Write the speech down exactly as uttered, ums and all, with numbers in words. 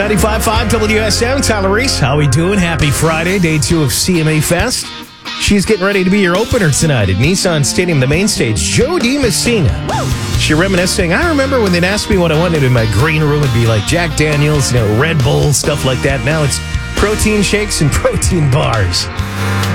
ninety-five point five W S M, Tyler Reese. How we doing? Happy Friday, day two of C M A Fest. She's getting ready to be your opener tonight at Nissan Stadium, the main stage. Jody Messina. She reminiscing. I remember when they'd ask me what I wanted in my green room, it'd be like Jack Daniels, you know, Red Bull, stuff like that. Now it's protein shakes and protein bars.